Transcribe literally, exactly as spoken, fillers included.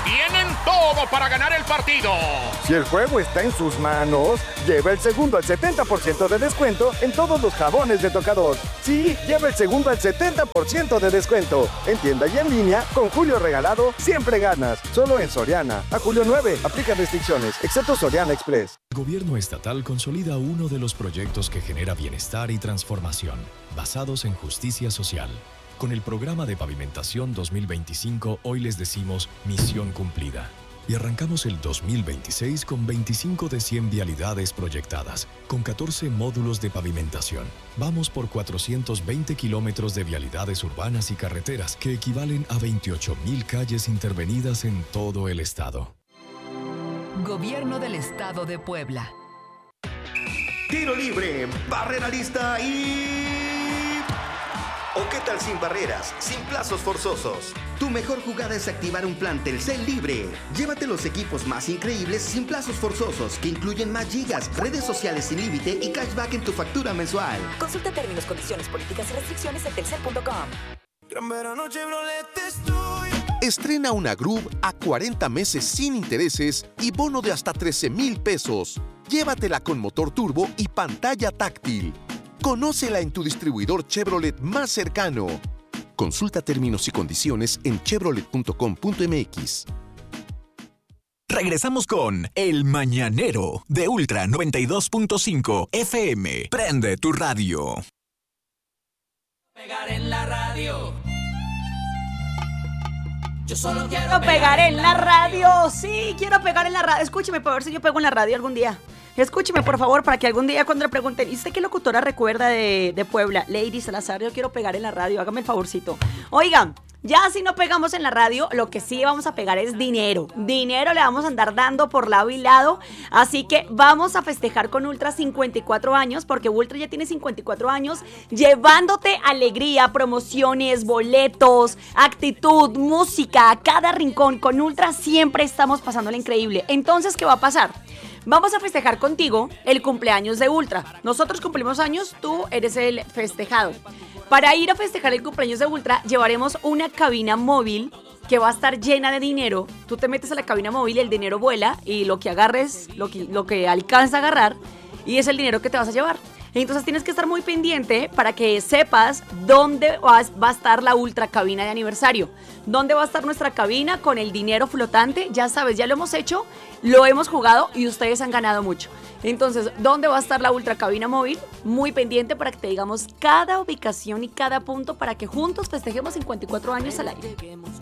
Tienen todo para ganar el partido. Si el juego está en sus manos, lleva el segundo al setenta por ciento de descuento en todos los jabones de tocador. Sí, lleva el segundo al setenta por ciento de descuento. En tienda y en línea, con Julio Regalado, siempre ganas. Solo en Soriana. A julio nueve, aplica restricciones, excepto Soriana Express. El gobierno estatal consolida uno de los proyectos que genera bienestar y transformación, basados en justicia social. Con el programa de pavimentación dos mil veinticinco, hoy les decimos misión cumplida. Y arrancamos el dos mil veintiséis con veinticinco de cien vialidades proyectadas, con catorce módulos de pavimentación. Vamos por cuatrocientos veinte kilómetros de vialidades urbanas y carreteras, que equivalen a veintiocho mil calles intervenidas en todo el estado. Gobierno del Estado de Puebla. Tiro libre, barrera lista y... ¿O qué tal sin barreras, sin plazos forzosos? Tu mejor jugada es activar un plan Telcel libre. Llévate los equipos más increíbles sin plazos forzosos, que incluyen más gigas, redes sociales sin límite y cashback en tu factura mensual. Consulta términos, condiciones, políticas y restricciones en telcel punto com. Gran verano Chevrolet estoy. Estrena una Groove a cuarenta meses sin intereses y bono de hasta trece mil pesos. Llévatela con motor turbo y pantalla táctil. Conócela en tu distribuidor Chevrolet más cercano. Consulta términos y condiciones en chevrolet punto com punto m x. Regresamos con El Mañanero de Ultra noventa y dos punto cinco F M. Prende tu radio. Pegar en la radio. Yo solo quiero pegar, pegar en la radio. Sí, quiero pegar en la radio. Escúcheme para ver si yo pego en la radio algún día. Escúcheme, por favor, para que algún día cuando le pregunten, ¿y usted qué locutora recuerda de, de Puebla? Lady Salazar, yo quiero pegar en la radio, hágame el favorcito. Oigan, ya si no pegamos en la radio, lo que sí vamos a pegar es dinero. Dinero le vamos a andar dando por lado y lado. Así que vamos a festejar con Ultra cincuenta y cuatro años, porque Ultra ya tiene cincuenta y cuatro años, llevándote alegría, promociones, boletos, actitud, música, a cada rincón. Con Ultra siempre estamos pasándola increíble. Entonces, ¿qué va a pasar? Vamos a festejar contigo el cumpleaños de Ultra. Nosotros cumplimos años, tú eres el festejado. Para ir a festejar el cumpleaños de Ultra, llevaremos una cabina móvil que va a estar llena de dinero. Tú te metes a la cabina móvil, el dinero vuela y lo que agarres, lo que, lo que alcanza a agarrar, y es el dinero que te vas a llevar. Entonces tienes que estar muy pendiente para que sepas dónde va a estar la Ultra cabina de aniversario. ¿Dónde va a estar nuestra cabina con el dinero flotante? Ya sabes, ya lo hemos hecho, lo hemos jugado y ustedes han ganado mucho. Entonces, ¿dónde va a estar la Ultra cabina móvil? Muy pendiente para que te digamos cada ubicación y cada punto para que juntos festejemos cincuenta y cuatro años al aire.